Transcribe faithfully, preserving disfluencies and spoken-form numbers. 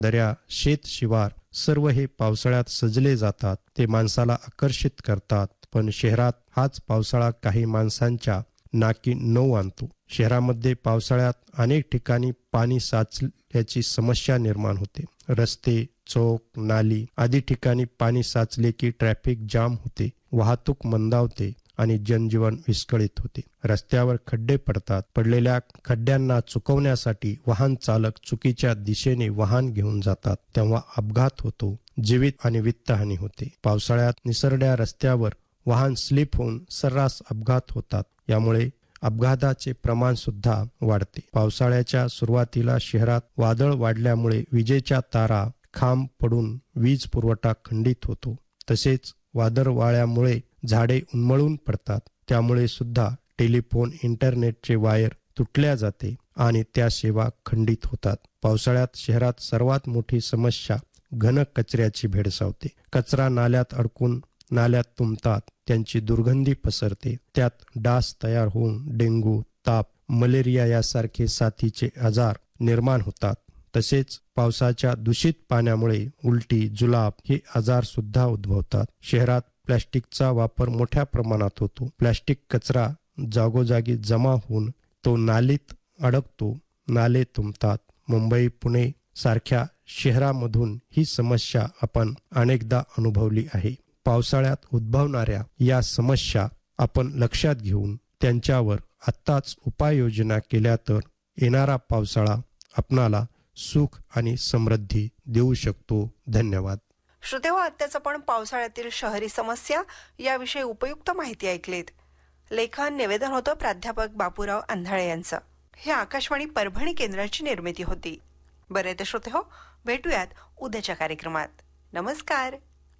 दर्या, शेत शिवार सर्व हे पावसाळ्यात सजले जातात. ते माणसाला आकर्षित करतात. पण शहरात हाच पावसाळा काही माणसांच्या नाकी नऊ आणतो. शहरामध्ये पावसाळ्यात अनेक ठिकाणी पाणी साचल्याची समस्या निर्माण होते. रस्ते, चौक, नाली आदी ठिकाणी पाणी साचले की ट्रॅफिक जाम होते, वाहतूक मंदावते आणि जनजीवन विस्कळीत होते. रस्त्यावर खड्डे पडतात. पडलेल्या खड्ड्यांना चुकवण्यासाठी वाहन चालक चुकीच्या दिशेने वाहन घेऊन जातात, तेव्हा अपघात होतो, जीवित आणि वित्तहानी होते. पावसाळ्यात निसरड्या रस्त्यावर वाहन स्लिप होऊन सर्रास अपघात होतात. यामुळे अपघाताचे प्रमाण सुद्धा वाढते. पावसाळ्याच्या सुरुवातीला शहरात वादळ वाढल्यामुळे विजेच्या तारा, खांब पडून वीज पुरवठा खंडित होतो. तसेच वादळवाऱ्यामुळे झाडे उन्मळून पडतात. त्यामुळे सुद्धा टेलिफोन, इंटरनेटचे वायर तुटल्या जाते आणि त्या सेवा खंडित होतात. पावसाळ्यात शहरात सर्वात मोठी समस्या घन कचऱ्याची भेडसावते. कचरा नाल्यात अडकून नाल्यात तुंबतात. त्यांची दुर्गंधी पसरते. त्यात डास तयार होऊन डेंग्यू, ताप, मलेरिया यासारखे साथीचे आजार निर्माण होतात. तसेच पावसाच्या दूषित पाण्यामुळे उलटी, जुलाब हे आजार सुद्धा उद्भवतात. शहरात प्लॅस्टिकचा वापर मोठ्या प्रमाणात होतो. प्लॅस्टिक कचरा जागोजागी जमा होऊन तो नालीत अडकतो. नाले तुंबतात. मुंबई, पुणे सारख्या शहरामधून ही समस्या आपण अनेकदा अनुभवली आहे. पावसाळ्यात उद्भवणाऱ्या या समस्या आपण लक्षात घेऊन त्यांच्यावर आत्ताच उपाययोजना केल्या तर येणारा पावसाळा आपणाला सुख आणि समृद्धी देऊ शकतो. धन्यवाद. श्रोतेहो, आत्ताच आपण पावसाळ्यातील शहरी समस्या याविषयी उपयुक्त माहिती ऐकलीत. लेखन निवेदन होतं प्राध्यापक बापूराव अंधाळे यांचं. हे आकाशवाणी परभणी केंद्राची निर्मिती होती. बरे तर श्रोतेहो, भेटूयात उद्याच्या कार्यक्रमात. नमस्कार.